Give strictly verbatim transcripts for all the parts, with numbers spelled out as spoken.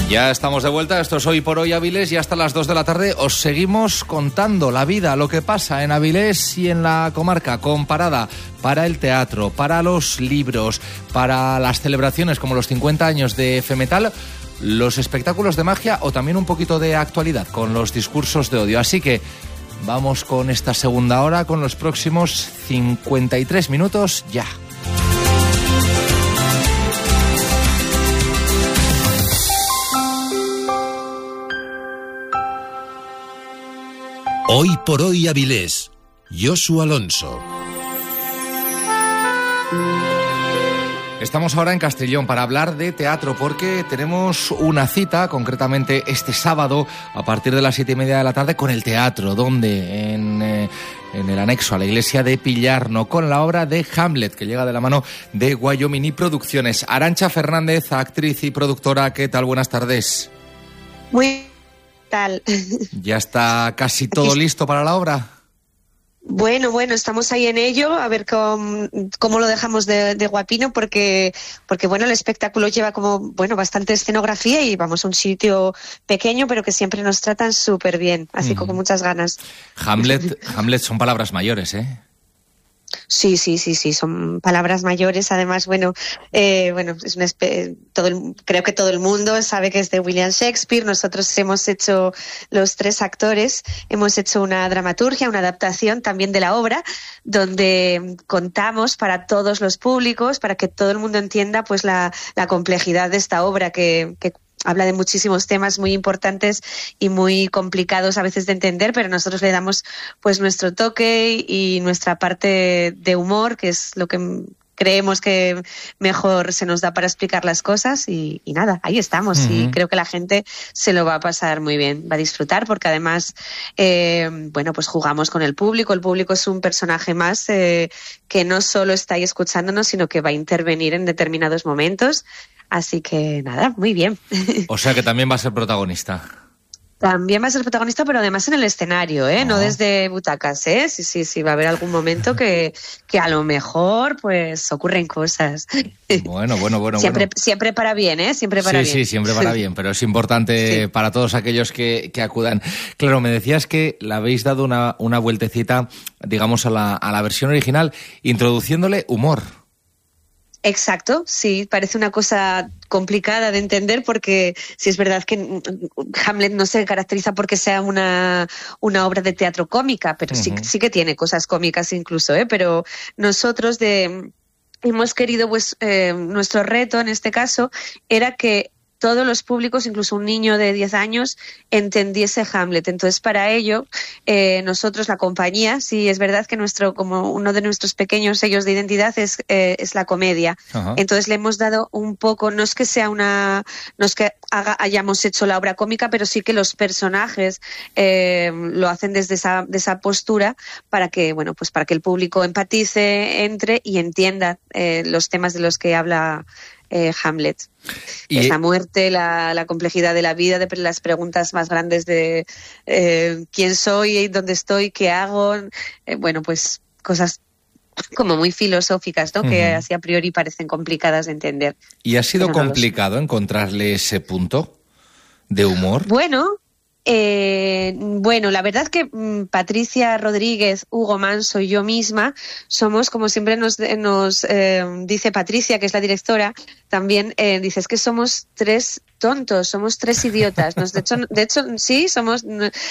Ya estamos de vuelta, esto es Hoy por Hoy Avilés y hasta las dos de la tarde os seguimos contando la vida, lo que pasa en Avilés y en la comarca, con parada para el teatro, para los libros, para las celebraciones como los cincuenta años de Femetal, los espectáculos de magia o también un poquito de actualidad con los discursos de odio. Así que vamos con esta segunda hora, con los próximos cincuenta y tres minutos ya. Hoy por Hoy Avilés, Josu Alonso. Estamos ahora en Castellón para hablar de teatro porque tenemos una cita, concretamente este sábado a partir de las siete y media de la tarde con el teatro, donde en, eh, en el anexo a la iglesia de Pillarno, con la obra de Hamlet, que llega de la mano de Wyoming Producciones. Arantxa Fernández, actriz y productora, ¿qué tal? Buenas tardes. Muy tal. ¿Ya está casi todo listo para la obra? Bueno, bueno, estamos ahí en ello, a ver cómo, cómo lo dejamos de, de guapino, porque, porque bueno, el espectáculo lleva como, bueno, bastante escenografía y vamos a un sitio pequeño, pero que siempre nos tratan súper bien, así mm. con muchas ganas. Hamlet, Hamlet son palabras mayores, ¿eh? Sí, sí, sí, sí, son palabras mayores. Además, bueno, eh, bueno, es una espe- todo el, creo que todo el mundo sabe que es de William Shakespeare. Nosotros hemos hecho, los tres actores, hemos hecho una dramaturgia, una adaptación también de la obra, donde contamos para todos los públicos, para que todo el mundo entienda, pues la, la complejidad de esta obra que, que habla de muchísimos temas muy importantes y muy complicados a veces de entender, pero nosotros le damos pues nuestro toque y nuestra parte de humor, que es lo que creemos que mejor se nos da para explicar las cosas y, y nada, ahí estamos. Uh-huh. Y creo que la gente se lo va a pasar muy bien, va a disfrutar porque además, eh, bueno, pues jugamos con el público. El público es un personaje más eh, que no solo está ahí escuchándonos, sino que va a intervenir en determinados momentos. Así que nada, muy bien. O sea que también va a ser protagonista. También va a ser protagonista, pero además en el escenario, ¿eh? Ah. No desde butacas, ¿eh? Sí, sí, sí, va a haber algún momento que, que a lo mejor pues ocurren cosas. Bueno, bueno, bueno. Siempre, bueno. siempre para bien, ¿eh? Siempre para sí, bien. Sí, sí, siempre para bien, pero es importante sí. para todos aquellos que, que acudan. Claro, me decías que le habéis dado una, una vueltecita, digamos, a la, a la versión original, introduciéndole humor. Exacto, sí, parece una cosa complicada de entender porque sí es verdad que Hamlet no se caracteriza porque sea una, una obra de teatro cómica, pero uh-huh. sí, sí que tiene cosas cómicas incluso, ¿eh? Pero nosotros de, hemos querido, pues, eh, nuestro reto en este caso era que todos los públicos, incluso un niño de diez años, entendiese Hamlet. Entonces, para ello, eh, nosotros, la compañía, sí es verdad que nuestro, como uno de nuestros pequeños sellos de identidad es, eh, es la comedia. Uh-huh. Entonces, le hemos dado un poco, no es que sea una, no es que haga, hayamos hecho la obra cómica, pero sí que los personajes eh, lo hacen desde esa, de esa postura para que, bueno, pues para que el público empatice, entre y entienda eh, los temas de los que habla Eh, Hamlet. Y es la muerte, la, la complejidad de la vida, de las preguntas más grandes de eh, quién soy, dónde estoy, qué hago, eh, bueno, pues cosas como muy filosóficas, ¿no? Uh-huh. Que así a priori parecen complicadas de entender. ¿Y ha sido complicado no encontrarle ese punto de humor? Bueno, Eh, bueno, la verdad es que mm, Patricia Rodríguez, Hugo Manso y yo misma somos, como siempre nos, nos eh, dice Patricia, que es la directora, también eh, dice, es que somos tres tontos, somos tres idiotas. Nos, de hecho, de hecho, sí, somos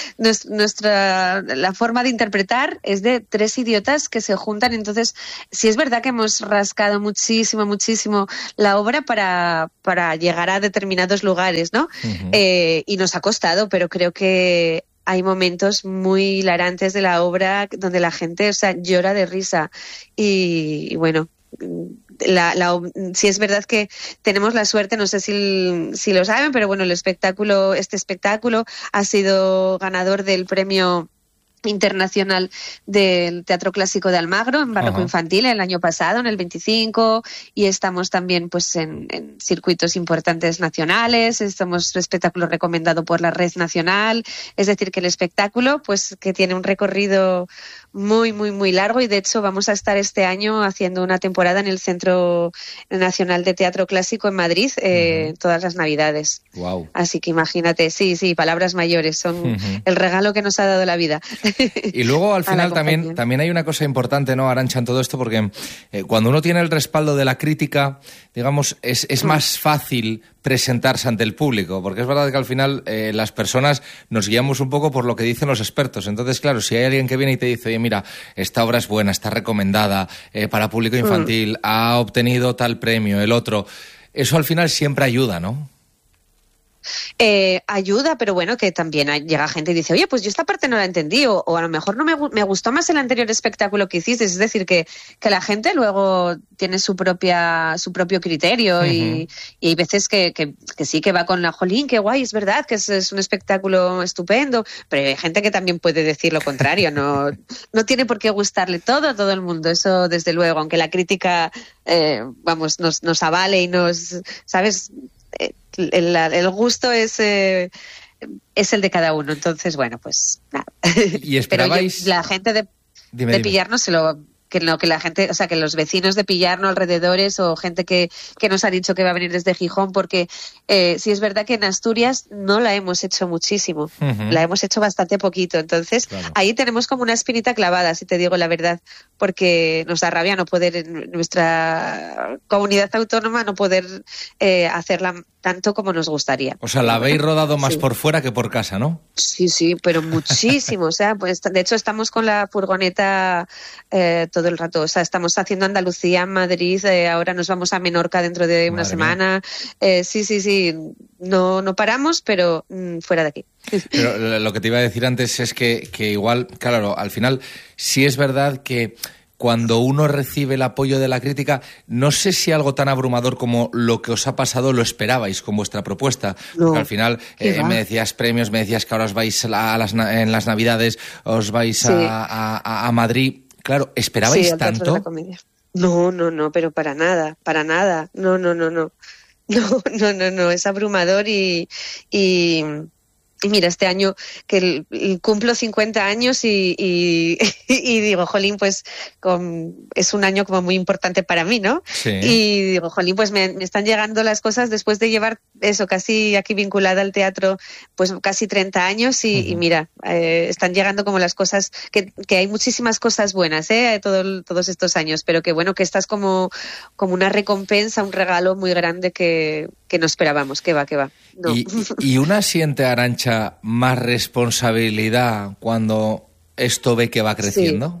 nuestra, la forma de interpretar es de tres idiotas que se juntan. Entonces, sí es verdad que hemos rascado muchísimo, muchísimo la obra para, para llegar a determinados lugares, ¿no? Uh-huh. Eh, y nos ha costado, pero creo que hay momentos muy hilarantes de la obra donde la gente, o sea, llora de risa. Y, y bueno, La, la, sí es verdad que tenemos la suerte, no sé si, si lo saben, pero bueno, el espectáculo, este espectáculo ha sido ganador del premio internacional del Teatro Clásico de Almagro en Barroco uh-huh. Infantil el año pasado, en el veinticinco, y estamos también pues en, en circuitos importantes nacionales, estamos espectáculo recomendado por la Red Nacional, es decir que el espectáculo pues que tiene un recorrido muy, muy, muy largo, y de hecho vamos a estar este año haciendo una temporada en el Centro Nacional de Teatro Clásico en Madrid, eh, uh-huh. todas las Navidades. Wow. Así que imagínate, sí, sí, palabras mayores, son uh-huh. el regalo que nos ha dado la vida. Y luego al final también, también hay una cosa importante, ¿no, Arantxa, en todo esto? Porque eh, cuando uno tiene el respaldo de la crítica, digamos, es, es uh-huh. más fácil presentarse ante el público, porque es verdad que al final eh, las personas nos guiamos un poco por lo que dicen los expertos. Entonces, claro, si hay alguien que viene y te dice, oye, mira, esta obra es buena, está recomendada eh, para público infantil, mm. ha obtenido tal premio, el otro, eso al final siempre ayuda, ¿no? Eh, ayuda, pero bueno, que también hay, llega gente y dice, oye, pues yo esta parte no la entendí, o, o a lo mejor no me, me gustó más el anterior espectáculo que hiciste. Es decir, que, que la gente luego tiene su propia su propio criterio. Uh-huh. y, y hay veces que, que, que sí que va con la jolín, qué guay, es verdad que es, es un espectáculo estupendo, pero hay gente que también puede decir lo contrario. No, no tiene por qué gustarle todo a todo el mundo, eso desde luego, aunque la crítica eh, vamos, nos, nos avale y nos, ¿sabes? El, el gusto es eh, es el de cada uno, entonces bueno, pues nada. ¿Y esperabais? Pero yo, la gente de, dime, de dime. Pillarnos se lo que no que la gente, o sea, que los vecinos de Pillarnos alrededores, o gente que, que nos ha dicho que va a venir desde Gijón, porque eh, sí es verdad que en Asturias no la hemos hecho muchísimo, uh-huh. la hemos hecho bastante poquito, entonces claro. ahí tenemos como una espinita clavada, si te digo la verdad, porque nos da rabia no poder en nuestra comunidad autónoma no poder eh, hacerla tanto como nos gustaría. O sea, la habéis rodado más sí. por fuera que por casa, ¿no? Sí, sí, pero muchísimo. O sea, pues de hecho estamos con la furgoneta eh, todo el rato. O sea, estamos haciendo Andalucía, Madrid, eh, ahora nos vamos a Menorca dentro de una Madre semana. Eh, sí, sí, sí. No, no paramos, pero mmm, fuera de aquí. Pero lo que te iba a decir antes es que, que igual, claro, al final sí es verdad que cuando uno recibe el apoyo de la crítica, no sé si algo tan abrumador como lo que os ha pasado lo esperabais con vuestra propuesta. No, porque al final eh, me decías premios, me decías que ahora os vais a las, en las Navidades, os vais sí. a, a, a Madrid. Claro, ¿esperabais sí, tanto? No, no, no, pero para nada, para nada. No, no, no, no. No, no, no, no, es abrumador y... y... Y mira, este año que el, el cumplo cincuenta años y, y, y digo, jolín, pues con, es un año como muy importante para mí, ¿no? Sí. Y digo, jolín, pues me, me están llegando las cosas después de llevar eso, casi aquí vinculada al teatro, pues casi treinta años y, uh-huh. y mira, eh, están llegando como las cosas, que, que hay muchísimas cosas buenas, ¿eh? Todo, todos estos años, pero que bueno, que esta es como, como una recompensa, un regalo muy grande que, que no esperábamos, que va, que va. No. Y, y una siente, Arantxa, más responsabilidad cuando esto ve que va creciendo. Sí.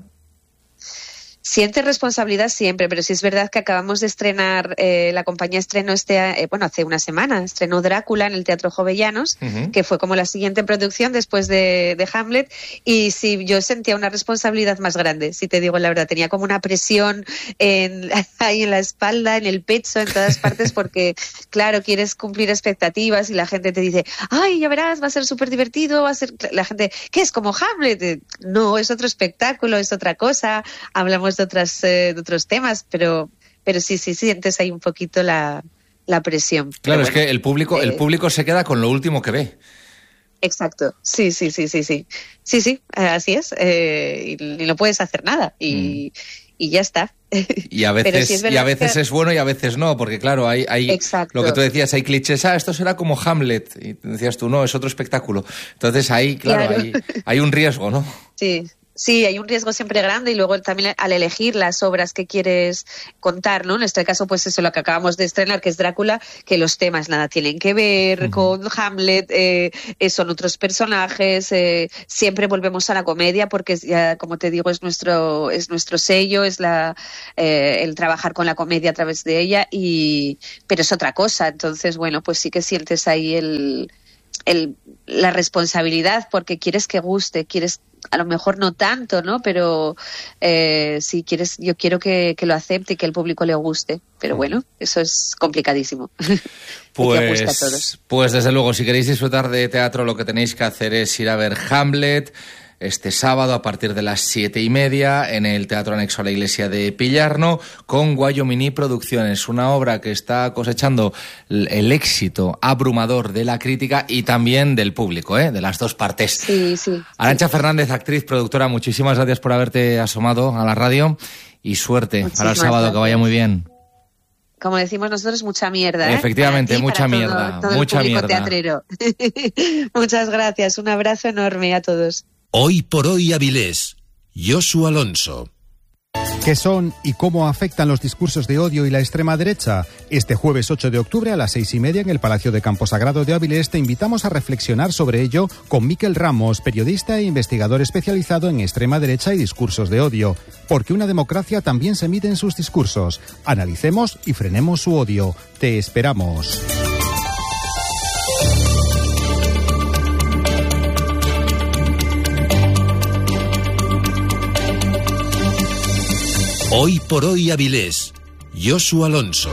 Siente responsabilidad siempre, pero sí es verdad que acabamos de estrenar, eh, la compañía estrenó este, eh, bueno, hace una semana, estrenó Drácula en el Teatro Jovellanos, uh-huh. que fue como la siguiente producción después de, de Hamlet, y sí, yo sentía una responsabilidad más grande, si te digo la verdad, tenía como una presión en, ahí en la espalda, en el pecho, en todas partes, porque claro, quieres cumplir expectativas y la gente te dice, ay, ya verás, va a ser súper divertido, va a ser, la gente, ¿qué es como Hamlet? No, es otro espectáculo, es otra cosa, hablamos de otras eh, de otros temas, pero pero sí, sí, sientes ahí un poquito la, la presión. Claro, bueno, es que el público, eh, el público se queda con lo último que ve. Exacto, sí, sí, sí, sí, sí. Sí, sí, así es. Eh, y, y no puedes hacer nada. Y, mm. y ya está. Y a veces, sí es, y a veces que... es bueno y a veces no, porque claro, hay, hay lo que tú decías, hay clichés, ah, esto será como Hamlet, y decías tú, no, es otro espectáculo. Entonces ahí, claro, claro. Hay, hay un riesgo, ¿no? Sí. Sí, hay un riesgo siempre grande y luego también al elegir las obras que quieres contar, ¿no? En este caso, pues eso, lo que acabamos de estrenar, que es Drácula, que los temas nada tienen que ver uh-huh. con Hamlet, eh, son otros personajes, eh, siempre volvemos a la comedia porque, ya, como te digo, es nuestro es nuestro sello, es la eh, el trabajar con la comedia a través de ella, y pero es otra cosa. Entonces, bueno, pues sí que sientes ahí el... El, la responsabilidad porque quieres que guste, quieres a lo mejor no tanto, ¿no? Pero eh, si quieres, yo quiero que, que lo acepte y que el público le guste. Pero bueno, eso es complicadísimo. Pues, a todos. Pues desde luego, si queréis disfrutar de teatro, lo que tenéis que hacer es ir a ver Hamlet este sábado a partir de las siete y media en el Teatro Anexo a la Iglesia de Pillarno con Guayomini Producciones, una obra que está cosechando el éxito abrumador de la crítica y también del público, ¿eh? De las dos partes. Sí, sí. Arantxa Fernández, actriz, productora, muchísimas gracias por haberte asomado a la radio y suerte muchísimas para el sábado, gracias. Que vaya muy bien. Como decimos nosotros, mucha mierda, ¿eh? Efectivamente, ti, mucha mierda, todo, todo mucha el mierda. Teatrero. Muchas gracias, un abrazo enorme a todos. Hoy por hoy Avilés, Josu Alonso. ¿Qué son y cómo afectan los discursos de odio y la extrema derecha? Este jueves ocho de octubre a las seis y media en el Palacio de Camposagrado de Avilés te invitamos a reflexionar sobre ello con Miquel Ramos, periodista e investigador especializado en extrema derecha y discursos de odio. Porque una democracia también se mide en sus discursos. Analicemos y frenemos su odio. Te esperamos. Hoy por hoy Avilés, Josu Alonso.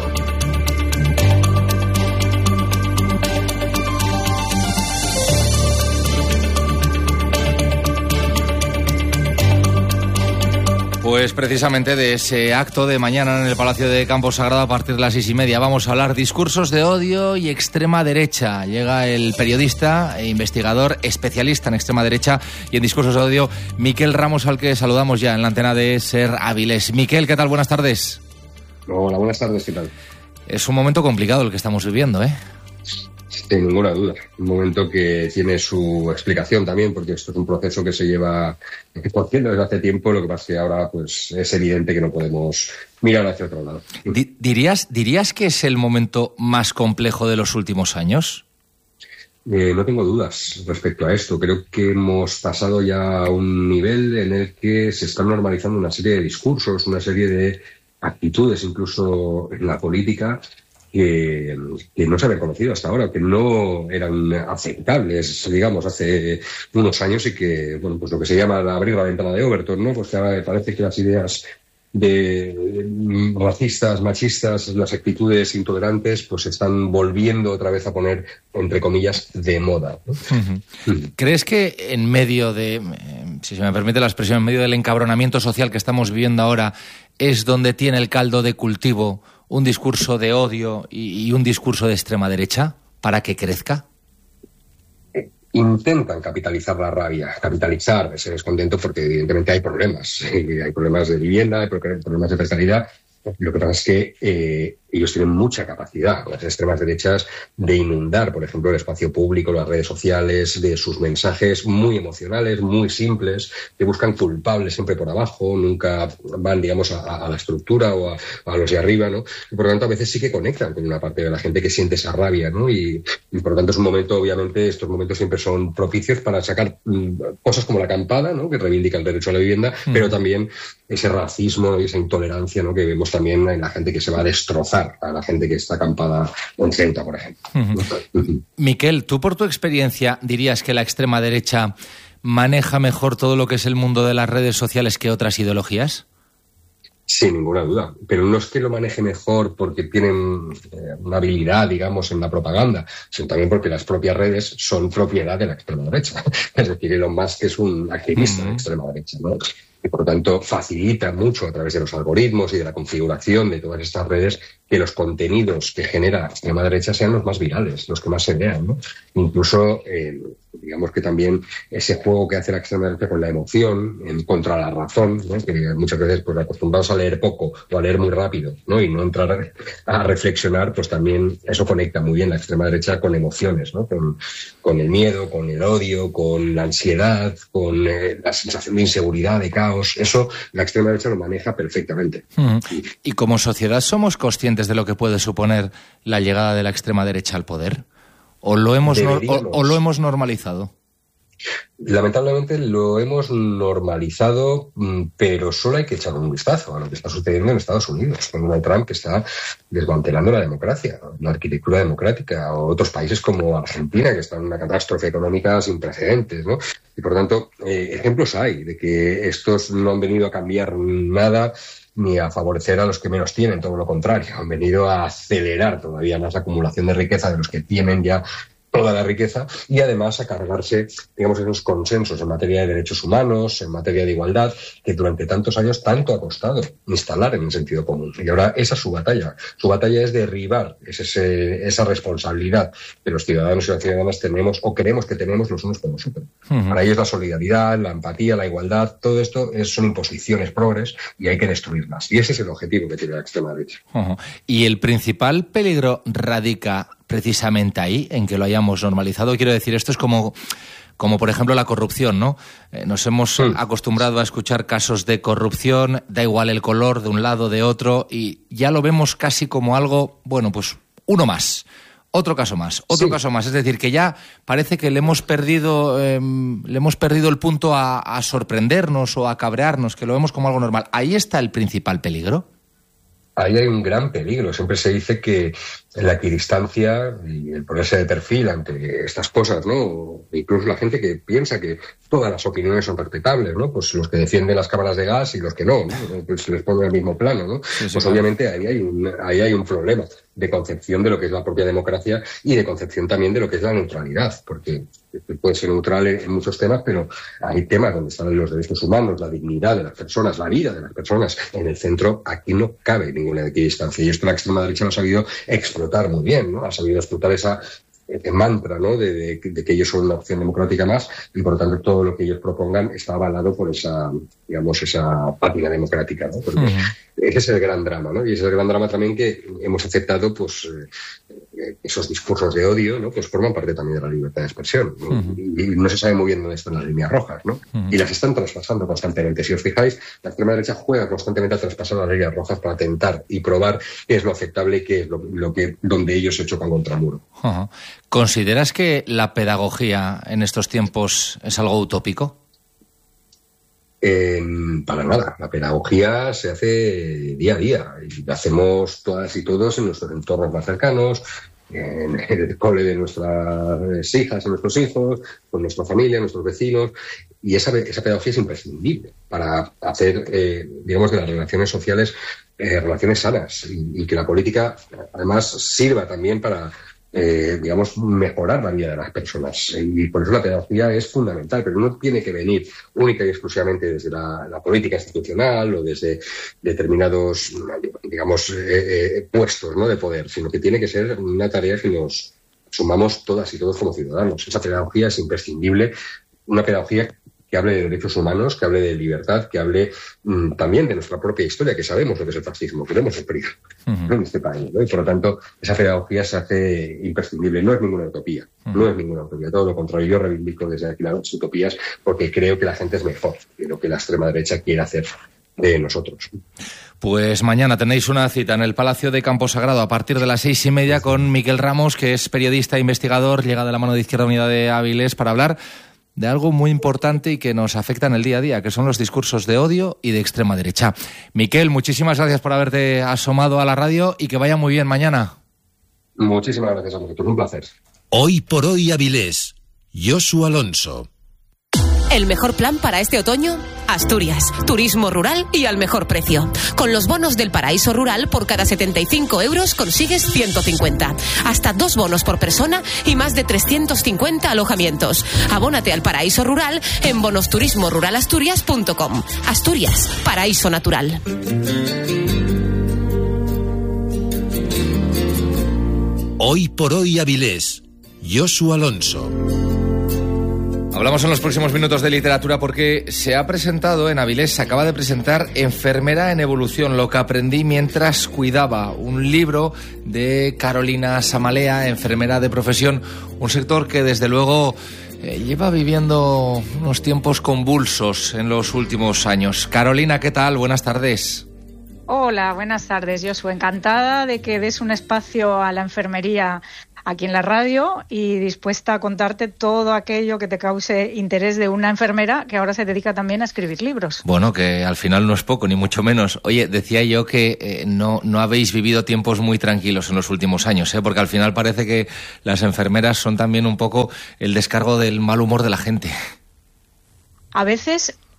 Pues precisamente de ese acto de mañana en el Palacio de Camposagrado a partir de las seis y media vamos a hablar discursos de odio y extrema derecha. Llega el periodista e investigador especialista en extrema derecha y en discursos de odio, Miquel Ramos, al que saludamos ya en la antena de Ser Avilés. Miquel, ¿qué tal? Buenas tardes. Hola, buenas tardes, ¿qué tal? Es un momento complicado el que estamos viviendo, ¿eh? Sin ninguna duda. Un momento que tiene su explicación también, porque esto es un proceso que se lleva haciendo desde hace tiempo. Lo que pasa es que ahora pues, es evidente que no podemos mirar hacia otro lado. ¿Dirías, dirías que es el momento más complejo de los últimos años? Eh, no tengo dudas respecto a esto. Creo que hemos pasado ya a un nivel en el que se están normalizando una serie de discursos, una serie de actitudes, incluso en la política, Que, que no se habían conocido hasta ahora, que no eran aceptables, digamos, hace unos años y que, bueno, pues lo que se llama abrir la ventana de Overton, ¿no? Pues que ahora parece que las ideas de racistas, machistas, las actitudes intolerantes, pues se están volviendo otra vez a poner, entre comillas, de moda, ¿no? Uh-huh. ¿Crees que en medio de, si se me permite la expresión, en medio del encabronamiento social que estamos viviendo ahora, es donde tiene el caldo de cultivo un discurso de odio y, y un discurso de extrema derecha para que crezca? Intentan capitalizar la rabia, capitalizar ese descontento, porque evidentemente hay problemas. Hay problemas de vivienda, hay problemas de fiscalidad. Lo que pasa es que eh, ellos tienen mucha capacidad, las extremas derechas, de inundar, por ejemplo, el espacio público, las redes sociales, de sus mensajes muy emocionales, muy simples, que buscan culpables siempre por abajo, nunca van, digamos, a, a la estructura o a, a los de arriba, ¿no? Y por lo tanto, a veces sí que conectan con una parte de la gente que siente esa rabia, ¿no? Y, y por lo tanto es un momento, obviamente, estos momentos siempre son propicios para sacar mm, cosas como la acampada, ¿no? Que reivindica el derecho a la vivienda, mm. pero también ese racismo y esa intolerancia, ¿no? Que vemos también en la gente que se va a destrozar, a la gente que está acampada en Ceuta, por ejemplo. Uh-huh. Uh-huh. Miquel, tú por tu experiencia dirías que la extrema derecha maneja mejor todo lo que es el mundo de las redes sociales que otras ideologías? Sin ninguna duda, pero no es que lo maneje mejor porque tienen eh, una habilidad, digamos, en la propaganda, sino también porque las propias redes son propiedad de la extrema derecha. Es decir, Elon Musk es un activista uh-huh. de extrema derecha, ¿no? Y por lo tanto facilita mucho a través de los algoritmos y de la configuración de todas estas redes que los contenidos que genera la extrema derecha sean los más virales, los que más se vean, ¿no? Incluso, eh, digamos que también ese juego que hace la extrema derecha con la emoción, en contra la razón, ¿no? Que muchas veces pues acostumbrados a leer poco o a leer muy rápido, ¿no? Y no entrar a reflexionar, pues también eso conecta muy bien la extrema derecha con emociones, ¿no? Con, con el miedo, con el odio, con la ansiedad, con eh, la sensación de inseguridad, de caos. Eso la extrema derecha lo maneja perfectamente. Mm. Y como sociedad, ¿somos conscientes de lo que puede suponer la llegada de la extrema derecha al poder? ¿O lo hemos, no, o, o lo hemos normalizado? Lamentablemente lo hemos normalizado, pero solo hay que echar un vistazo a lo que está sucediendo en Estados Unidos, con Donald Trump que está desmantelando la democracia, la arquitectura democrática, o otros países como Argentina, que está en una catástrofe económica sin precedentes, ¿no? Y por tanto, eh, ejemplos hay de que estos no han venido a cambiar nada ni a favorecer a los que menos tienen, todo lo contrario, han venido a acelerar todavía más la acumulación de riqueza de los que tienen ya toda la riqueza y además a cargarse, digamos, esos consensos en materia de derechos humanos, en materia de igualdad, que durante tantos años tanto ha costado instalar en el sentido común. Y ahora esa es su batalla. Su batalla es derribar ese, ese, esa responsabilidad que los ciudadanos y las ciudadanas tenemos o creemos que tenemos los unos con los otros. Uh-huh. Para ellos la solidaridad, la empatía, la igualdad, todo esto es, son imposiciones progres y hay que destruirlas. Y ese es el objetivo que tiene la extrema derecha. Uh-huh. Y el principal peligro radica precisamente ahí, en que lo hayamos normalizado. Quiero decir, esto es como, como por ejemplo, la corrupción, ¿no? Eh, nos hemos sí. acostumbrado a escuchar casos de corrupción, da igual el color de un lado, de otro, y ya lo vemos casi como algo, bueno, pues uno más, otro caso más, otro sí. caso más. Es decir, que ya parece que le hemos perdido, eh, le hemos perdido el punto a, a sorprendernos o a cabrearnos, que lo vemos como algo normal. Ahí está el principal peligro. Ahí hay un gran peligro. Siempre se dice que la equidistancia y el ponerse de perfil ante estas cosas, ¿no? Incluso la gente que piensa que todas las opiniones son respetables, ¿no? Pues los que defienden las cámaras de gas y los que no, ¿no? Pues se les pone en el mismo plano, ¿no? Sí, sí, pues claro. Obviamente ahí hay, un, ahí hay un problema de concepción de lo que es la propia democracia y de concepción también de lo que es la neutralidad, porque puede ser neutral en muchos temas, pero hay temas donde están los derechos humanos, la dignidad de las personas, la vida de las personas en el centro. Aquí no cabe ninguna equidistancia y esto la extrema derecha lo ha sabido explotar muy bien, ¿no? Ha sabido explotar esa el mantra, ¿no? De, de, de que ellos son una opción democrática más y por lo tanto todo lo que ellos propongan está avalado por esa, digamos, esa pátina democrática, ¿no? Porque uh-huh. ese es el gran drama, ¿no? Y ese es el gran drama también que hemos aceptado, pues, eh, esos discursos de odio, ¿no? Pues forman parte también de la libertad de expresión, ¿no? Uh-huh. y, y no se sabe muy bien dónde están las líneas rojas, ¿no? Uh-huh. Y las están traspasando constantemente. Si os fijáis, la extrema derecha juega constantemente a traspasar las líneas rojas para tentar y probar qué es lo aceptable y qué es lo, lo que, donde ellos se chocan contra el muro. Uh-huh. ¿Consideras que la pedagogía en estos tiempos es algo utópico? Eh, para nada. La pedagogía se hace día a día y la hacemos todas y todos en nuestros entornos más cercanos, en el cole de nuestras hijas y nuestros hijos, con nuestra familia, nuestros vecinos, y esa, esa pedagogía es imprescindible para hacer, eh, digamos, de las relaciones sociales eh, relaciones sanas y, y que la política, además, sirva también para Eh, digamos, mejorar la vida de las personas. Y por eso la pedagogía es fundamental, pero no tiene que venir única y exclusivamente desde la, la política institucional o desde determinados, digamos, eh, eh, puestos, ¿no? de poder, sino que tiene que ser una tarea que nos sumamos todas y todos como ciudadanos. Esa pedagogía es imprescindible, una pedagogía que hable de derechos humanos, que hable de libertad, que hable mmm, también de nuestra propia historia, que sabemos lo que es el fascismo, que lo hemos sufrido uh-huh. en este país, ¿no? Y por lo tanto, esa pedagogía se hace imprescindible. No es ninguna utopía, uh-huh. no es ninguna utopía. Todo lo contrario, yo reivindico desde aquí las utopías porque creo que la gente es mejor que lo que la extrema derecha quiere hacer de nosotros. Pues mañana tenéis una cita en el Palacio de Camposagrado a partir de las seis y media con Miquel Ramos, que es periodista e investigador, llega de la mano de Izquierda Unida de Avilés para hablar de algo muy importante y que nos afecta en el día a día, que son los discursos de odio y de extrema derecha. Miquel, muchísimas gracias por haberte asomado a la radio y que vaya muy bien mañana. Muchísimas gracias a vosotros, un placer. Hoy por hoy Avilés, Josu Alonso. ¿El mejor plan para este otoño? Asturias, turismo rural y al mejor precio. Con los bonos del Paraíso Rural, por cada setenta y cinco euros consigues ciento cincuenta. Hasta dos bonos por persona y más de trescientos cincuenta alojamientos. Abónate al Paraíso Rural en bonosturismo rural asturias punto com. Asturias, paraíso natural. Hoy por hoy Avilés, Josu Alonso. Hablamos en los próximos minutos de literatura porque se ha presentado en Avilés, se acaba de presentar Enfermera en Evolución, lo que aprendí mientras cuidaba, un libro de Carolina Samalea, enfermera de profesión, un sector que desde luego eh, lleva viviendo unos tiempos convulsos en los últimos años. Carolina, ¿qué tal? Buenas tardes. Hola, buenas tardes, Josu. Encantada de que des un espacio a la enfermería aquí en la radio y dispuesta a contarte todo aquello que te cause interés de una enfermera que ahora se dedica también a escribir libros. Bueno, que al final no es poco, ni mucho menos. Oye, decía yo que eh, no, no habéis vivido tiempos muy tranquilos en los últimos años, ¿eh? Porque al final parece que las enfermeras son también un poco el descargo del mal humor de la gente. A veces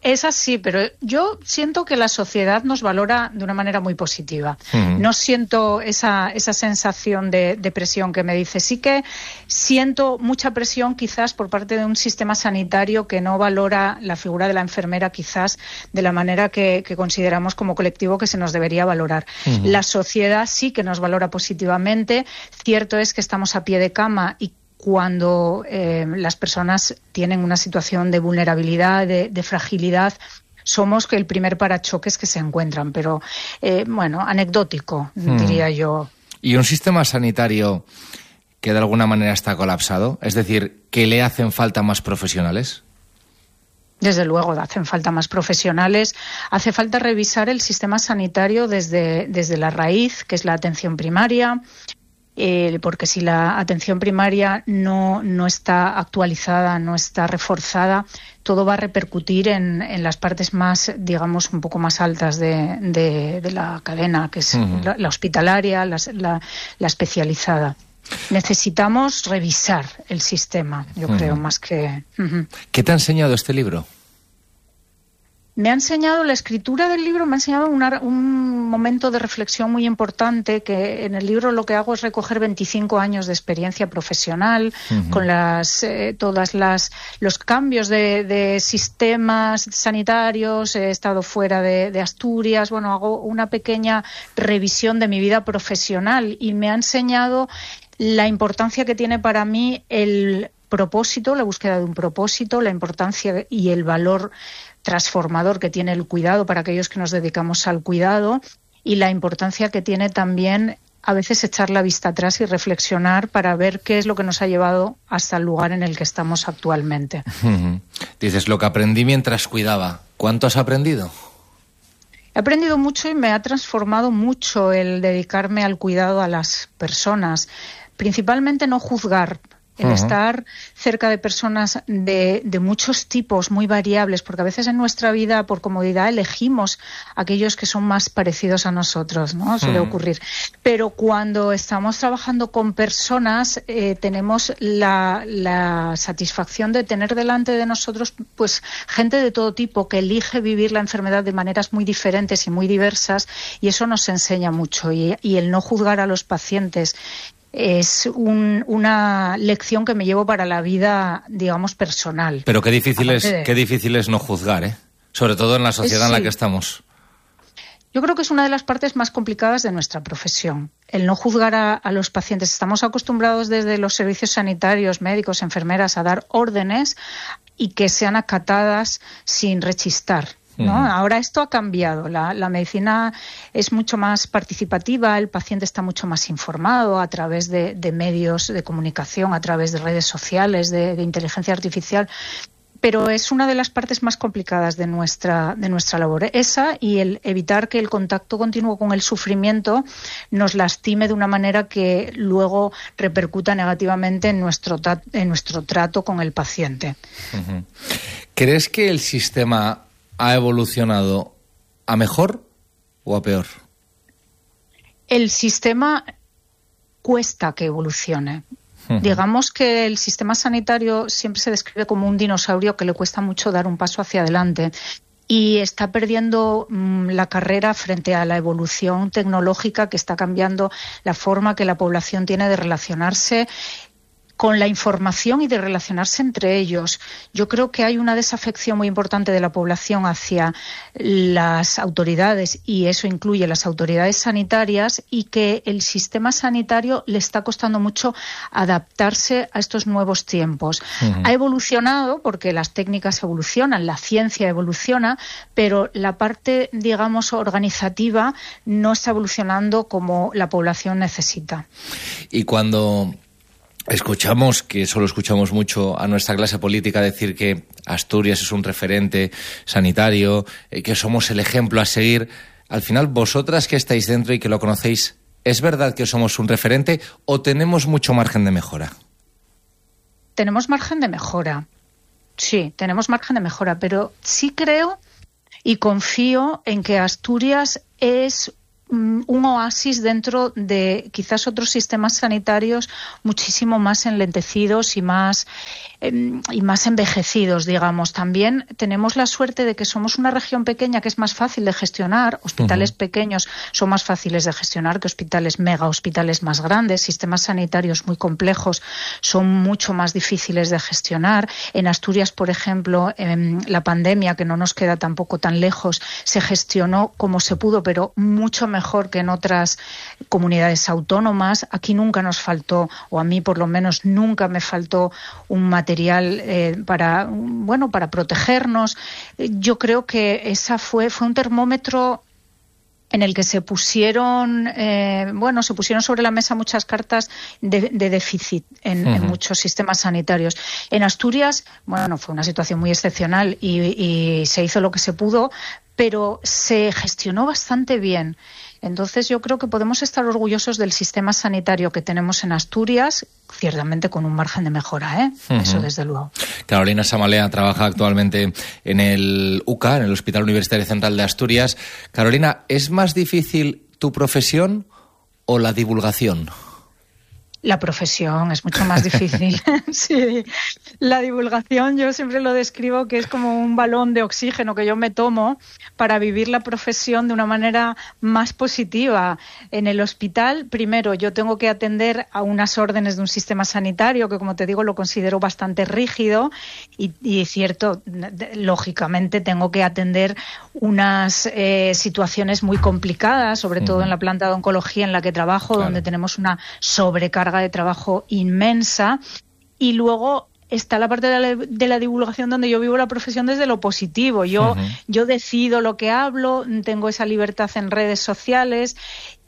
Es así, pero yo siento que la sociedad nos valora de una manera muy positiva. Uh-huh. No siento esa, esa sensación de, de presión que me dice. Sí que siento mucha presión quizás por parte de un sistema sanitario que no valora la figura de la enfermera quizás de la manera que, que consideramos como colectivo que se nos debería valorar. Uh-huh. La sociedad sí que nos valora positivamente. Cierto es que estamos a pie de cama y cuando eh, las personas tienen una situación de vulnerabilidad, de, de fragilidad, somos el primer parachoques que se encuentran, pero eh, bueno, anecdótico, hmm. diría yo. ¿Y un sistema sanitario que de alguna manera está colapsado? Es decir, ¿que le hacen falta más profesionales? Desde luego, hacen falta más profesionales. Hace falta revisar el sistema sanitario desde, desde la raíz, que es la atención primaria. Eh, porque si la atención primaria no, no está actualizada, no está reforzada, todo va a repercutir en, en las partes más, digamos, un poco más altas de, de, de la cadena, que es uh-huh. la, la hospitalaria, la, la, la especializada. Necesitamos revisar el sistema, yo uh-huh. creo, más que... Uh-huh. ¿Qué te ha enseñado este libro? Me ha enseñado, la escritura del libro me ha enseñado una, un momento de reflexión muy importante, que en el libro lo que hago es recoger veinticinco años de experiencia profesional, uh-huh. con las eh, todas las los cambios de, de sistemas sanitarios. He estado fuera de, de Asturias, bueno, hago una pequeña revisión de mi vida profesional y me ha enseñado la importancia que tiene para mí el propósito, la búsqueda de un propósito, la importancia y el valor transformador que tiene el cuidado para aquellos que nos dedicamos al cuidado, y la importancia que tiene también a veces echar la vista atrás y reflexionar para ver qué es lo que nos ha llevado hasta el lugar en el que estamos actualmente. Uh-huh. Dices, lo que aprendí mientras cuidaba. ¿Cuánto has aprendido? He aprendido mucho y me ha transformado mucho el dedicarme al cuidado a las personas. Principalmente no juzgar, el uh-huh. estar cerca de personas de, de muchos tipos, muy variables, porque a veces en nuestra vida, por comodidad, elegimos aquellos que son más parecidos a nosotros, ¿no? Suele uh-huh. ocurrir. Pero cuando estamos trabajando con personas, eh, tenemos la, la satisfacción de tener delante de nosotros pues gente de todo tipo que elige vivir la enfermedad de maneras muy diferentes y muy diversas, y eso nos enseña mucho. Y, y el no juzgar a los pacientes es un, una lección que me llevo para la vida, digamos, personal. Pero qué difícil es, de... qué difícil es no juzgar, ¿eh? Sobre todo en la sociedad sí. en la que estamos. Yo creo que es una de las partes más complicadas de nuestra profesión, el no juzgar a, a los pacientes. Estamos acostumbrados desde los servicios sanitarios, médicos, enfermeras, a dar órdenes y que sean acatadas sin rechistar, ¿no? Uh-huh. Ahora esto ha cambiado. La, la medicina es mucho más participativa, el paciente está mucho más informado a través de, de medios de comunicación, a través de redes sociales, de, de inteligencia artificial. Pero es una de las partes más complicadas de nuestra, de nuestra labor. Esa y el evitar que el contacto continuo con el sufrimiento nos lastime de una manera que luego repercuta negativamente en nuestro, en nuestro trato con el paciente. Uh-huh. ¿Crees que el sistema ha evolucionado a mejor o a peor? El sistema cuesta que evolucione. Uh-huh. Digamos que el sistema sanitario siempre se describe como un dinosaurio que le cuesta mucho dar un paso hacia adelante y está perdiendo mmm, la carrera frente a la evolución tecnológica que está cambiando la forma que la población tiene de relacionarse con la información y de relacionarse entre ellos. Yo creo que hay una desafección muy importante de la población hacia las autoridades, y eso incluye las autoridades sanitarias, y que el sistema sanitario le está costando mucho adaptarse a estos nuevos tiempos. Uh-huh. Ha evolucionado porque las técnicas evolucionan, la ciencia evoluciona, pero la parte, digamos, organizativa no está evolucionando como la población necesita. Y cuando escuchamos, que solo escuchamos mucho a nuestra clase política decir que Asturias es un referente sanitario, eh, que somos el ejemplo a seguir, al final vosotras que estáis dentro y que lo conocéis, ¿es verdad que somos un referente o tenemos mucho margen de mejora? Tenemos margen de mejora, sí, tenemos margen de mejora, pero sí creo y confío en que Asturias es un oasis dentro de quizás otros sistemas sanitarios muchísimo más enlentecidos y más eh, y más envejecidos, digamos. También tenemos la suerte de que somos una región pequeña que es más fácil de gestionar. Hospitales uh-huh. pequeños son más fáciles de gestionar que hospitales mega, hospitales más grandes. Sistemas sanitarios muy complejos son mucho más difíciles de gestionar. En Asturias, por ejemplo, eh, la pandemia, que no nos queda tampoco tan lejos, se gestionó como se pudo, pero mucho mejor que en otras comunidades autónomas. Aquí nunca nos faltó, o a mí por lo menos nunca me faltó, un material eh, para, bueno, para protegernos. Yo creo que esa fue, fue un termómetro en el que se pusieron, eh, bueno, se pusieron sobre la mesa muchas cartas de, de déficit en, uh-huh. en muchos sistemas sanitarios. En Asturias, bueno, fue una situación muy excepcional y, y se hizo lo que se pudo, pero se gestionó bastante bien. Entonces yo creo que podemos estar orgullosos del sistema sanitario que tenemos en Asturias, ciertamente con un margen de mejora, ¿eh? Uh-huh. Eso desde luego. Carolina Samalea trabaja actualmente en el U C A, en el Hospital Universitario Central de Asturias. Carolina, ¿es más difícil tu profesión o la divulgación? La profesión es mucho más difícil. Sí, la divulgación yo siempre lo describo que es como un balón de oxígeno que yo me tomo para vivir la profesión de una manera más positiva. En el hospital, primero, yo tengo que atender a unas órdenes de un sistema sanitario que, como te digo, lo considero bastante rígido y, y cierto, lógicamente tengo que atender unas eh, situaciones muy complicadas, sobre todo uh-huh. en la planta de oncología en la que trabajo, claro. donde tenemos una sobrecarga de trabajo inmensa, y luego está la parte de la, de la divulgación donde yo vivo la profesión desde lo positivo. Yo, uh-huh. yo decido lo que hablo, tengo esa libertad en redes sociales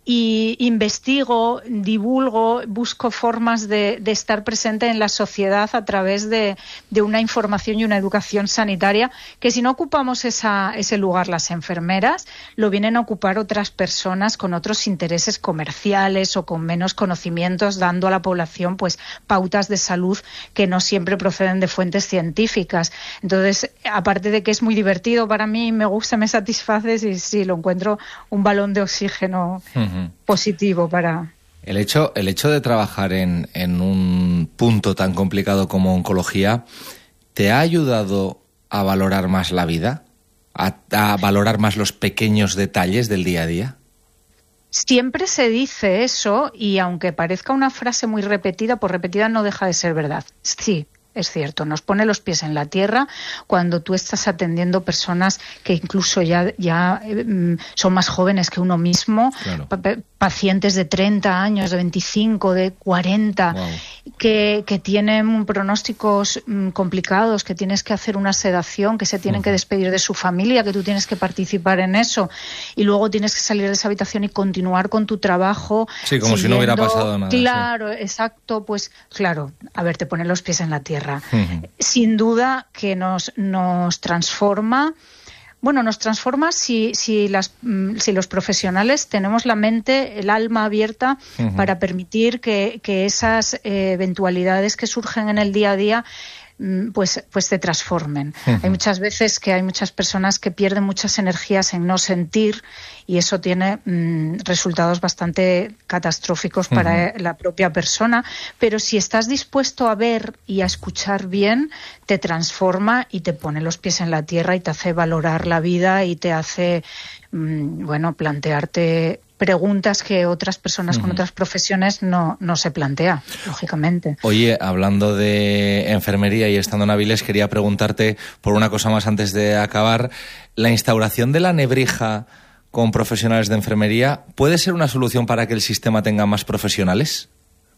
y investigo, divulgo, busco formas de, de estar presente en la sociedad a través de, de una información y una educación sanitaria que, si no ocupamos esa, ese lugar las enfermeras, lo vienen a ocupar otras personas con otros intereses comerciales o con menos conocimientos, dando a la población pues pautas de salud que no siempre proceden de fuentes científicas. Entonces, aparte de que es muy divertido para mí, me gusta, me satisface, y sí, lo encuentro un balón de oxígeno uh-huh. positivo para... El hecho, el hecho de trabajar en, en un punto tan complicado como oncología, ¿te ha ayudado a valorar más la vida? ¿A, a valorar más los pequeños detalles del día a día? Siempre se dice eso, y aunque parezca una frase muy repetida, por repetida no deja de ser verdad. Sí, es cierto, nos pone los pies en la tierra cuando tú estás atendiendo personas que incluso ya, ya eh, son más jóvenes que uno mismo, claro. pa- pacientes de treinta años, de veinticinco, de cuarenta, wow. que, que tienen pronósticos mm, complicados, que tienes que hacer una sedación, que se tienen uh-huh. que despedir de su familia, que tú tienes que participar en eso, y luego tienes que salir de esa habitación y continuar con tu trabajo. Sí, como siguiendo, si no hubiera pasado nada. Claro, sí. Exacto, pues claro, a ver, te pone los pies en la tierra. Uh-huh. Sin duda que nos, nos transforma. Bueno, nos transforma si, si, las, si los profesionales tenemos la mente, el alma abierta uh-huh. para permitir que, que esas eh, eventualidades que surgen en el día a día pues, pues se transformen. Uh-huh. Hay muchas veces que hay muchas personas que pierden muchas energías en no sentir, y eso tiene mmm, resultados bastante catastróficos para uh-huh. la propia persona, pero si estás dispuesto a ver y a escuchar bien, te transforma y te pone los pies en la tierra y te hace valorar la vida y te hace, mmm, bueno, plantearte preguntas que otras personas uh-huh. con otras profesiones no, no se plantea, lógicamente. Oye, hablando de enfermería y estando en Avilés, quería preguntarte por una cosa más antes de acabar. ¿La instauración de la nebrija con profesionales de enfermería puede ser una solución para que el sistema tenga más profesionales?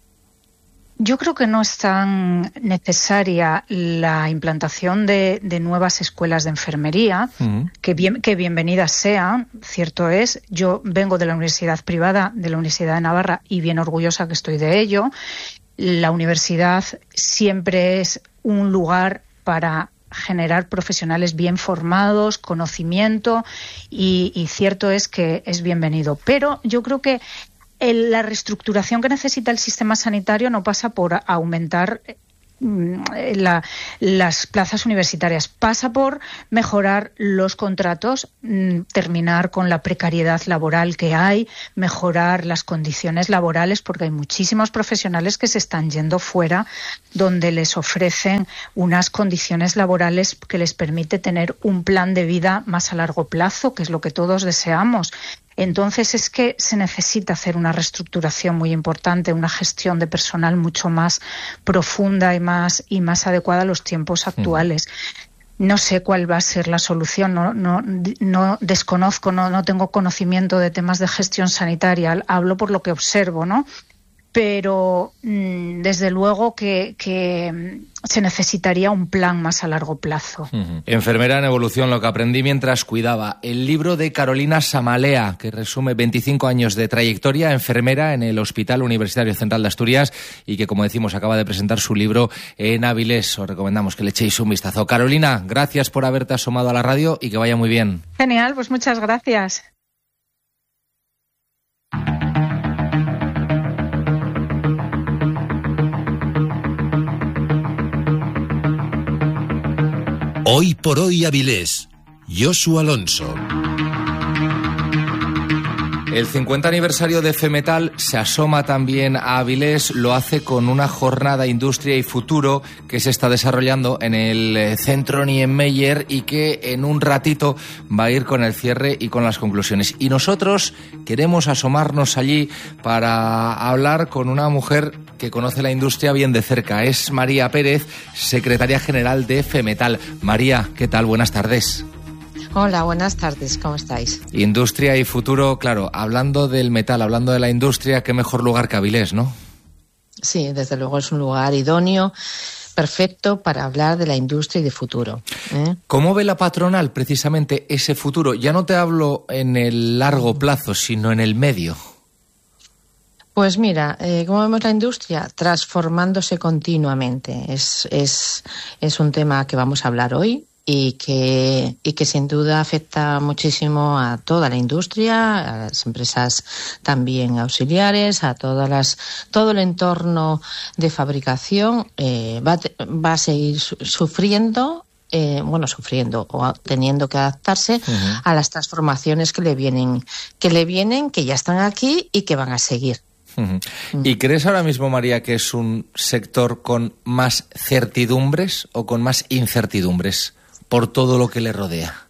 Yo creo que no es tan necesaria la implantación de, de nuevas escuelas de enfermería, uh-huh. que, bien, que bienvenidas sean, cierto es. Yo vengo de la universidad privada, de la Universidad de Navarra, y bien orgullosa que estoy de ello. La universidad siempre es un lugar para generar profesionales bien formados, conocimiento, y, y cierto es que es bienvenido. Pero yo creo que el, la reestructuración que necesita el sistema sanitario no pasa por aumentar la, las plazas universitarias. Pasa por mejorar los contratos, terminar con la precariedad laboral que hay, mejorar las condiciones laborales, porque hay muchísimos profesionales que se están yendo fuera, donde les ofrecen unas condiciones laborales que les permite tener un plan de vida más a largo plazo, que es lo que todos deseamos. Entonces es que se necesita hacer una reestructuración muy importante, una gestión de personal mucho más profunda y más y más adecuada a los tiempos actuales. No sé cuál va a ser la solución, no, no, no desconozco, no, no tengo conocimiento de temas de gestión sanitaria, hablo por lo que observo, ¿no? Pero mmm, desde luego que, que se necesitaría un plan más a largo plazo. Uh-huh. Enfermera en evolución, lo que aprendí mientras cuidaba. El libro de Carolina Samalea, que resume veinticinco años de trayectoria, enfermera en el Hospital Universitario Central de Asturias, y que, como decimos, acaba de presentar su libro en Avilés. Os recomendamos que le echéis un vistazo. Carolina, gracias por haberte asomado a la radio y que vaya muy bien. Genial, pues muchas gracias. Hoy por hoy Avilés, Josu Alonso. El cincuenta aniversario de FEMETAL se asoma también a Avilés, lo hace con una jornada Industria y Futuro que se está desarrollando en el Centro Niemeyer y que en un ratito va a ir con el cierre y con las conclusiones. Y nosotros queremos asomarnos allí para hablar con una mujer que conoce la industria bien de cerca. Es María Pérez, secretaria general de FEMETAL. María, ¿qué tal? Buenas tardes. Hola, buenas tardes, ¿cómo estáis? Industria y futuro, claro, hablando del metal, hablando de la industria, qué mejor lugar que Avilés, ¿no? Sí, desde luego es un lugar idóneo, perfecto para hablar de la industria y de futuro. ¿eh? ¿Cómo ve la patronal precisamente ese futuro? Ya no te hablo en el largo plazo, sino en el medio. Pues mira, eh, ¿cómo vemos la industria? Transformándose continuamente. Es, es, es un tema que vamos a hablar hoy. Y que, y que sin duda afecta muchísimo a toda la industria, a las empresas también auxiliares, a todas las, todo el entorno de fabricación eh, va, va a seguir su, sufriendo, eh, bueno, sufriendo o teniendo que adaptarse uh-huh. a las transformaciones que le vienen, que le vienen, que ya están aquí y que van a seguir. Uh-huh. ¿Y crees ahora mismo, María, que es un sector con más certidumbres o con más incertidumbres por todo lo que le rodea?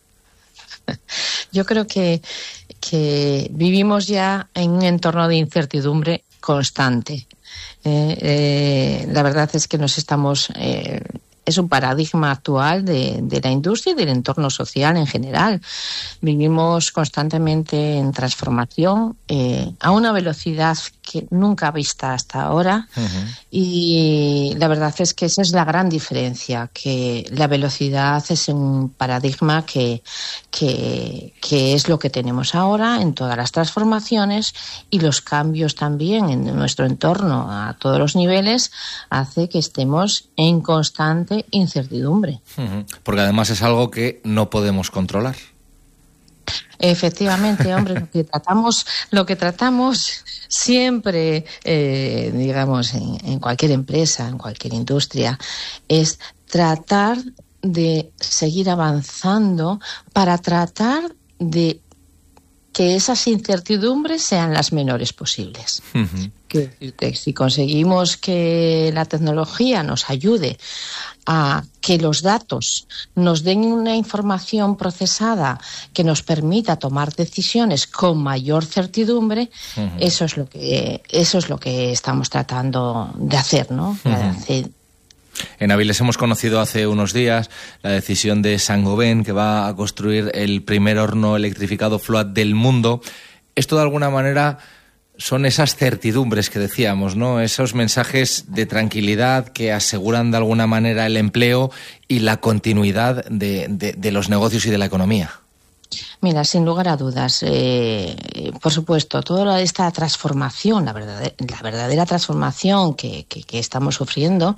Yo creo que, que vivimos ya en un entorno de incertidumbre constante. Eh, eh, la verdad es que nos estamos... Eh, es un paradigma actual de, de la industria y del entorno social en general. Vivimos constantemente en transformación eh, a una velocidad que nunca vista hasta ahora uh-huh. y la verdad es que esa es la gran diferencia, que la velocidad es un paradigma que, que, que es lo que tenemos ahora en todas las transformaciones, y los cambios también en nuestro entorno a todos los niveles hace que estemos en constante incertidumbre. Uh-huh. Porque además es algo que no podemos controlar. Efectivamente, hombre, lo que tratamos, lo que tratamos siempre, eh, digamos, en, en cualquier empresa, en cualquier industria, es tratar de seguir avanzando para tratar de que esas incertidumbres sean las menores posibles. Uh-huh. Que, que si conseguimos que la tecnología nos ayude a que los datos nos den una información procesada que nos permita tomar decisiones con mayor certidumbre, uh-huh. eso es lo que eso es lo que estamos tratando de hacer, ¿no? Uh-huh. De hacer. En Avilés hemos conocido hace unos días la decisión de Saint-Gobain, que va a construir el primer horno electrificado Float del mundo. Esto, de alguna manera, son esas certidumbres que decíamos, ¿no? Esos mensajes de tranquilidad que aseguran de alguna manera el empleo y la continuidad de, de, de los negocios y de la economía. Mira, sin lugar a dudas, eh, por supuesto, toda esta transformación, la verdadera, la verdadera transformación que, que, que estamos sufriendo,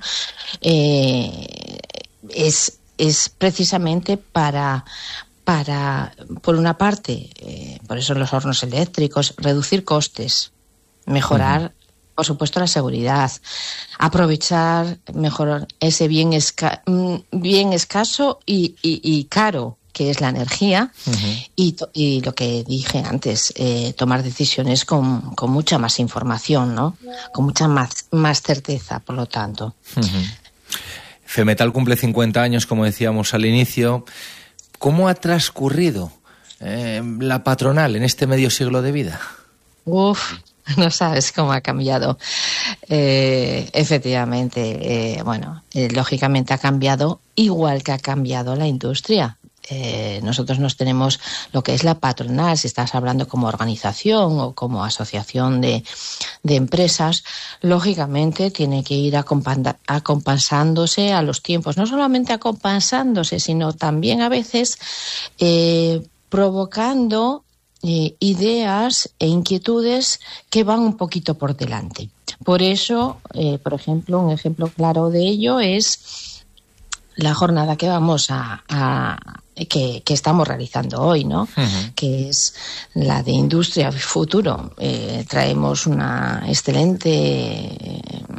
eh, es, es precisamente para, para, por una parte, eh, por eso los hornos eléctricos, reducir costes, mejorar por supuesto, la seguridad. Aprovechar mejor ese bien, esca- bien escaso y, y, y caro que es la energía, uh-huh. y, to- y lo que dije antes, eh, tomar decisiones con, con mucha más información, ¿no? Con mucha más, más certeza, por lo tanto. Uh-huh. Femetal cumple cincuenta años, como decíamos al inicio. ¿Cómo ha transcurrido eh, la patronal en este medio siglo de vida? Uf, no sabes cómo ha cambiado. Eh, efectivamente, eh, bueno, eh, lógicamente ha cambiado igual que ha cambiado la industria. Eh, nosotros nos tenemos lo que es la patronal, si estás hablando como organización o como asociación de, de empresas, lógicamente tiene que ir acompa- acompasándose a los tiempos, no solamente acompasándose, sino también a veces eh, provocando eh, ideas e inquietudes que van un poquito por delante. Por eso, eh, por ejemplo, un ejemplo claro de ello es la jornada que vamos a, a que, que estamos realizando hoy, ¿no? Uh-huh. Que es la de Industria Futuro. Eh, traemos una excelente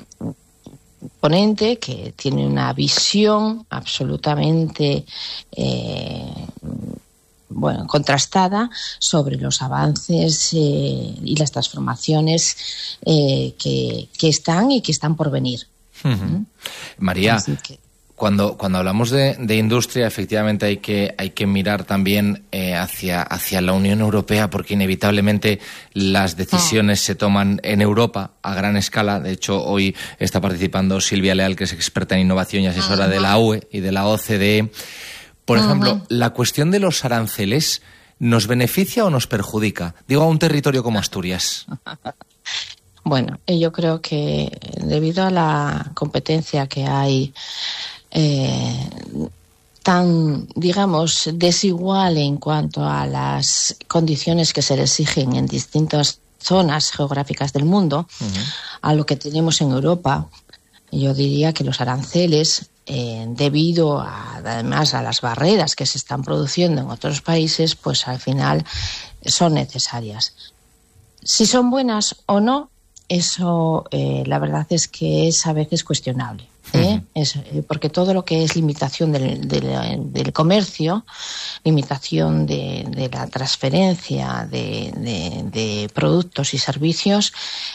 ponente que tiene una visión absolutamente eh, bueno, contrastada sobre los avances eh, y las transformaciones eh, que, que están y que están por venir. Uh-huh. ¿Mm? María, que... cuando, cuando hablamos de, de industria, efectivamente hay que, hay que mirar también eh, hacia, hacia la Unión Europea, porque inevitablemente las decisiones oh. se toman en Europa a gran escala. De hecho, hoy está participando Silvia Leal, que es experta en innovación y asesora uh-huh. de la U E y de la O C D E. Por ejemplo, uh-huh. la cuestión de los aranceles, ¿nos beneficia o nos perjudica? Digo, a un territorio como Asturias. Bueno, yo creo que debido a la competencia que hay eh, tan, digamos, desigual en cuanto a las condiciones que se le exigen en distintas zonas geográficas del mundo, uh-huh. a lo que tenemos en Europa, yo diría que los aranceles, Eh, debido a, además a las barreras que se están produciendo en otros países, pues al final son necesarias. Si son buenas o no, eso eh, la verdad es que es a veces cuestionable, ¿eh? Uh-huh. Es, eh, porque todo lo que es limitación del, del, del comercio, limitación de, de la transferencia de, de, de productos y servicios,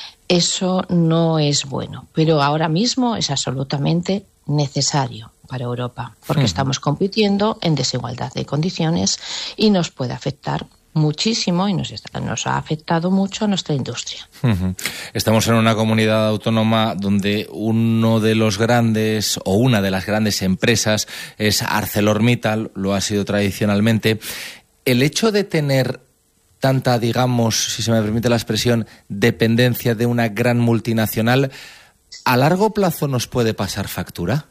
eso no es bueno. Pero ahora mismo es absolutamente necesario para Europa, porque uh-huh. estamos compitiendo en desigualdad de condiciones y nos puede afectar muchísimo y nos, está, nos ha afectado mucho a nuestra industria. Uh-huh. Estamos en una comunidad autónoma donde uno de los grandes o una de las grandes empresas es ArcelorMittal, lo ha sido tradicionalmente. El hecho de tener tanta, digamos, si se me permite la expresión, dependencia de una gran multinacional, ¿a largo plazo nos puede pasar factura?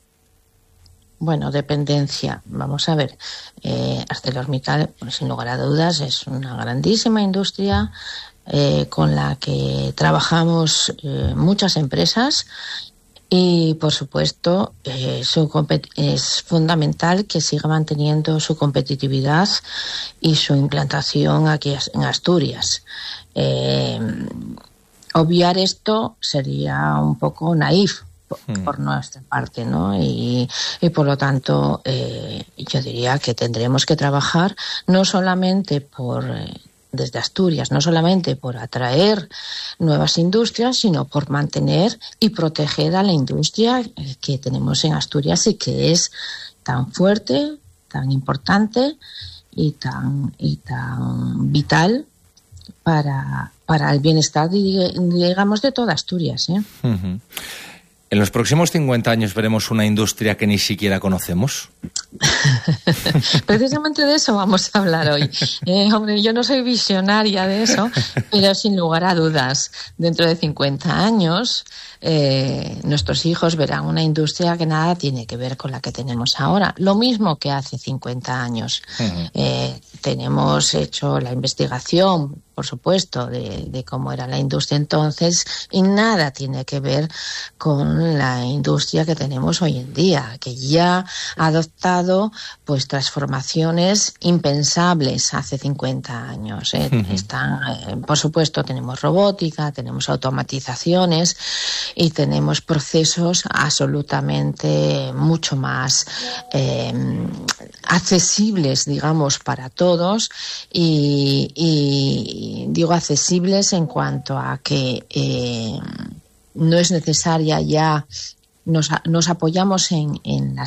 Bueno, dependencia. Vamos a ver. Eh, ArcelorMittal, sin lugar a dudas, es una grandísima industria eh, con la que trabajamos eh, muchas empresas y, por supuesto, eh, su compet- es fundamental que siga manteniendo su competitividad y su implantación aquí en Asturias. Eh, Obviar esto sería un poco naif por, hmm. por nuestra parte, ¿no? Y, y por lo tanto, eh, yo diría que tendremos que trabajar no solamente por eh, desde Asturias, no solamente por atraer nuevas industrias, sino por mantener y proteger a la industria que tenemos en Asturias y que es tan fuerte, tan importante y tan y tan vital para para el bienestar, digamos, de toda Asturias, ¿eh? Uh-huh. ¿En los próximos cincuenta años veremos una industria que ni siquiera conocemos? Precisamente de eso vamos a hablar hoy. Eh, hombre, yo no soy visionaria de eso, pero sin lugar a dudas, dentro de cincuenta años, eh, nuestros hijos verán una industria que nada tiene que ver con la que tenemos ahora. Lo mismo que hace cincuenta años. Uh-huh. Eh, tenemos hecho la investigación, por supuesto, de, de cómo era la industria entonces, y nada tiene que ver con la industria que tenemos hoy en día, que ya ha adoptado pues transformaciones impensables hace cincuenta años. ¿eh? Uh-huh. Están, eh, por supuesto, tenemos robótica, tenemos automatizaciones y tenemos procesos absolutamente mucho más eh, accesibles, digamos, para todos, y, y digo accesibles en cuanto a que eh, no es necesaria ya, nos, nos apoyamos en, en las